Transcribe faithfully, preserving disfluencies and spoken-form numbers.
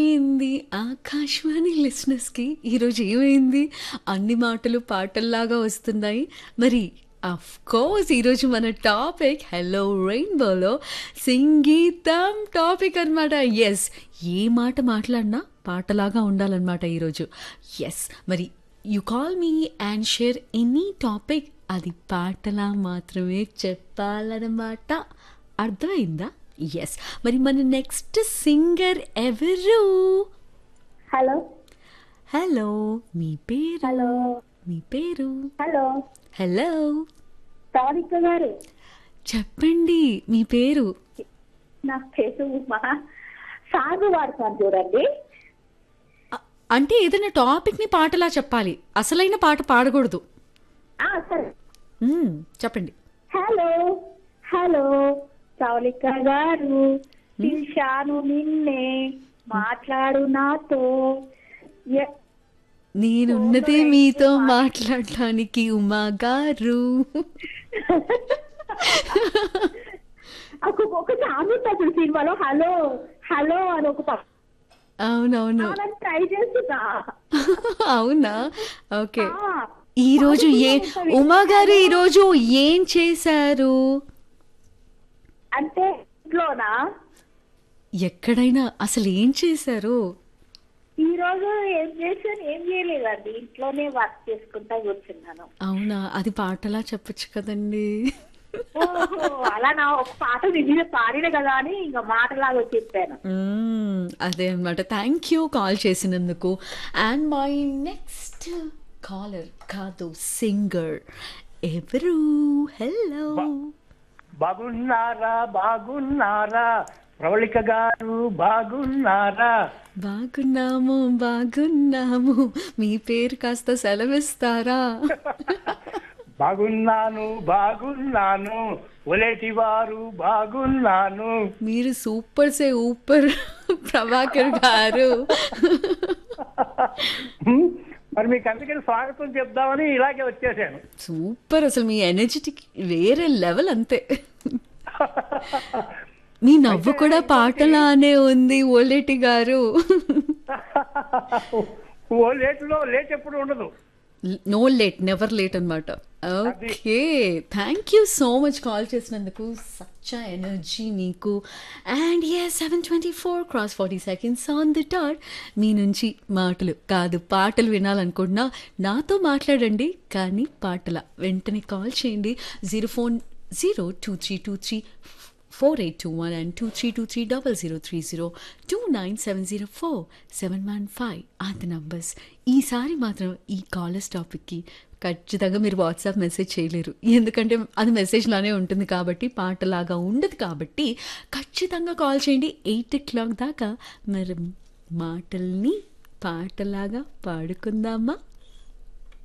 ఏంది ఆకాశవాణి లిసనర్స్‌కి ఈరోజు ఏమైంది? అన్ని మాటలు పాటల్లాగా వస్తున్నాయి. మరి ఆఫ్‌కోర్స్ ఈరోజు మన టాపిక్ 'హలో రెయిన్బోలో' సంగీతం టాపిక్ అనమాట. యెస్. ఏ మాట మాట్లాడినా పాటలాగా ఉండాలనమాట ఈరోజు. యెస్. మరి you call me and share any topic, అది పాటలా మాత్రమే చెప్పాలనమాట. అర్థమైందా? యెస్. మరి మన నెక్స్ట్ సింగర్ ఎవరు? Hello hello. మీ పేరు? హలో మీ పేరు? Hello hello. సారిక గారు, చెప్పండి మీ పేరు. నా పేరు ఉమా. సాగు వాడతాను చూడండి. అ- అంటే ఏదైనా టాపిక్ని పాటలా చెప్పాలి, అసలైన పాట పాడకూడదు. ఆ, సరే. మ్మ్, చెప్పండి. హలో హలో సారిక గారు, పిలిచాను నిన్నే, మాట్లాడు నాతో. ఎ- నేనున్నదే మీతో మాట్లాడటానికి ఉమా గారు. ఒక ఒక సాంగ్ ఉంటుంది చూడు సినిమాలో, హలో హలో అని ఒక ప- అవునవును. అలాని ట్రై చేస్తున్నా. అవునా? ఓకే. ఆ, ఈరోజు ఏ ఉంటుంది. ఉమా గారు ఈరోజు ఏం చేశారు? అంటే ఇంట్లోనా? ఎక్కడైనా అసలు ఏం చేశారు? ఈ రోజు ఏం చేశాను, ఏం చేయలేదండి, ఇంట్లోనే వర్క్ చేసుకుంటా కూర్చున్నాను. అవునా? అది పాటలా చెప్పొచ్చు కదండి. ఓహో, అలా నా ఒక పాట నిజంగా పాడిన కదా అని ఇంకా మాటలాగా చెప్పాను. మ్మ్, అదే అనమాట. థ్యాంక్ యూ కాల్ చేసినందుకు. అండ్ మై నెక్స్ట్ కాలర్ కాదు, సింగర్ ఎవరు? హలో. బాగున్నారా బాగున్నారా ప్రవళిక గారు బాగున్నారా? బాగున్నాము బాగున్నాము. మీ పేరు కాస్త సెలవిస్తారా? బాగున్నాను బాగున్నాను ఒలేటి వారు బాగున్నాను. మీరు సూపర్ సే ఊపర్ ప్రభాకర్ గారు. హ్మ్, మరి మీకు అందుకని స్వాగతం చెప్దామని ఇలాగే వచ్చేసాను. సూపర్, అసలు మీ ఎనర్జెటిక్ వేరే లెవెల్ అంతే. మీ నవ్వు కూడా పాటలానే ఉంది ఓలేటి గారు. ఓ లేటులో లేట్ ఎప్పుడు ఉండదు. నో లేట్, నెవర్ లేట్ అనమాట. Okay, thank you so much call చేసినందుకు. సచ్ ఎనర్జీ మీకు. And yes, seven twenty four cross forty seconds on the dot. మీ నుంచి మాటలు కాదు పాటలు వినాలనుకుంటున్నా, నాతో మాట్లాడండి కానీ పాటల. వెంటనే కాల్ చేయండి. Zero phone zero two three two three four eight two one and two three two three double zero three zero two nine seven zero four seven one five అంత నంబర్స్. ఈసారి మాత్రం ఈ కాలర్స్ టాపిక్కి ఖచ్చితంగా మీరు WhatsApp message చేయలేరు, ఎందుకంటే అది మెసేజ్లానే ఉంటుంది కాబట్టి, పాటలాగా ఉండదు కాబట్టి. ఖచ్చితంగా కాల్ చేయండి ఎయిట్ ఓ క్లాక్ దాకా. మరి మాటల్ని పాటలాగా పాడుకుందామా?